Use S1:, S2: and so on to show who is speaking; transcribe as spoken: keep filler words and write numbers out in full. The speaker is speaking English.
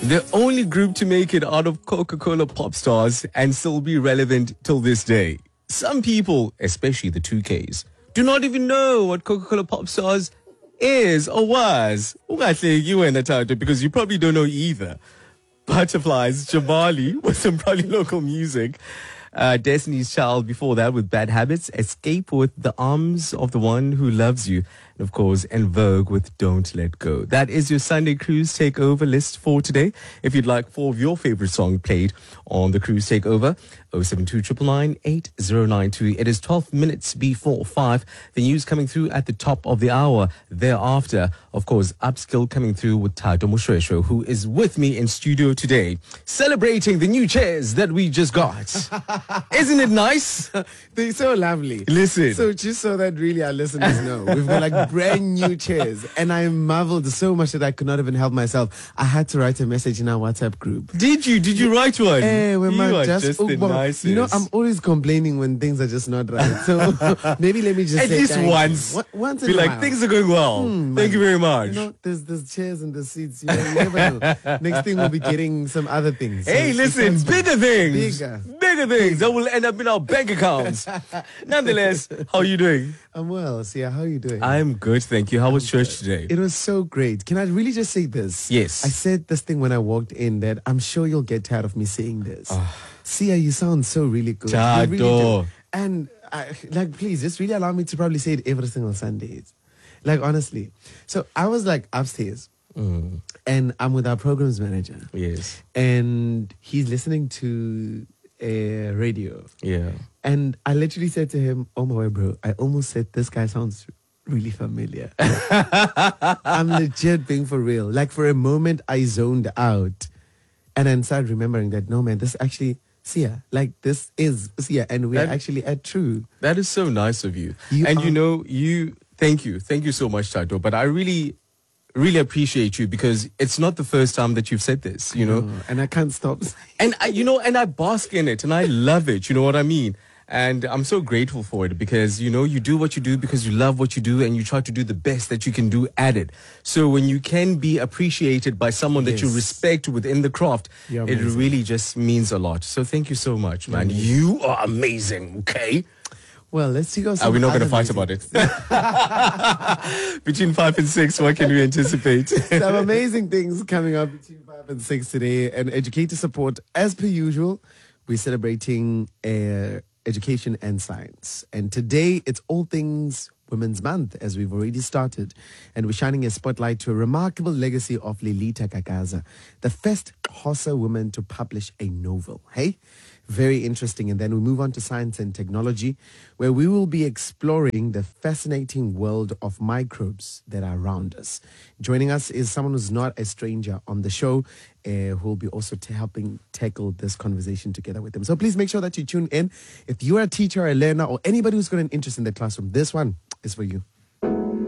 S1: The only group to make it out of Coca-Cola pop stars and still be relevant till this day. Some people, especially the two Ks, do not even know what Coca-Cola pop stars is or was. You and Tato, because you probably don't know either. Butterflies, Jamali with some probably local music. Uh, Destiny's Child before that with Bad Habits. Escape with The Arms of the One Who Loves You. And of course, En Vogue with Don't Let Go. That is your Sunday Cruise Takeover list for today. If you'd like four of your favorite songs played on the Cruise Takeover, oh seven two nine nine, eight oh nine two. It is twelve minutes before five. The news coming through at the top of the hour. Thereafter, of course, Upskill coming through with Tato Moshweshwe, who is with me in studio today, celebrating the new chairs that we just got. Isn't it nice?
S2: They're so lovely.
S1: Listen.
S2: So just so that really our listeners know, we've got like brand new chairs. And I marveled so much that I could not even help myself. I had to write a message in our WhatsApp group.
S1: Did you? Did you write one?
S2: Hey, we
S1: you
S2: might
S1: are
S2: just,
S1: just
S2: oh,
S1: the
S2: well,
S1: nicest.
S2: You know, I'm always complaining when things are just not right. So maybe let me just
S1: At
S2: say
S1: least
S2: thank
S1: once.
S2: you. Once in
S1: Be
S2: a
S1: like,
S2: while.
S1: things are going well.
S2: Hmm,
S1: Thank
S2: man.
S1: you very much.
S2: You know, there's, there's chairs and the seats. You know, you never know. Next thing we'll be getting some other things. So
S1: Hey,
S2: it
S1: listen,
S2: sounds
S1: bigger
S2: fun.
S1: things.
S2: Bigger.
S1: Bigger things that will end up in our bank accounts. Nonetheless, how are you doing?
S2: I'm well. Sia, how are you doing?
S1: I'm good, thank you. How was church today?
S2: It was so great. Can I really just say this?
S1: Yes.
S2: I said this thing when I walked in that I'm sure you'll get tired of me saying this. Sia, you sound so really good. You really
S1: Tato.
S2: do. And I, like, please, just really allow me to probably say it every single Sunday. Like, honestly. So I was like upstairs.
S1: Mm.
S2: And I'm with our programs manager.
S1: Yes.
S2: And he's listening to a radio.
S1: Yeah.
S2: And I literally said to him, oh my word, bro, I almost said this guy sounds really familiar. I'm legit being for real. Like for a moment, I zoned out. And then started remembering that, no, man, this actually, Sia, like this is Sia. And we're
S1: That-
S2: actually at True.
S1: That is so nice of you.
S2: You
S1: and
S2: are-
S1: you know, you, thank you. Thank you so much, Tato. But I really, really appreciate you because it's not the first time that you've said this, you know.
S2: Oh, and I can't stop.
S1: And I, you know, and I bask in it and I love it. You know what I mean? And I'm so grateful for it because, you know, you do what you do because you love what you do and you try to do the best that you can do at it. So when you can be appreciated by someone that you
S2: Yes.
S1: respect within the craft,
S2: You're
S1: it
S2: amazing.
S1: really just means a lot. So thank you so much, man. You are amazing, okay?
S2: Well, let's see.
S1: Are we not going to fight about it? Between five and six, what can we anticipate?
S2: Some amazing things coming up between five and six today. And educator support, as per usual, we're celebrating uh, education and science. And today, it's all things Women's Month, as we've already started. And we're shining a spotlight to a remarkable legacy of Lelita Kakaza, the first Xhosa woman to publish a novel. Hey? Very interesting. And then we move on to science and technology, where we will be exploring the fascinating world of microbes that are around us. Joining us is someone who's not a stranger on the show, uh, who will be also t- helping tackle this conversation together with them. So please make sure that you tune in. If you are a teacher, a learner, or anybody who's got an interest in the classroom, this one is for you.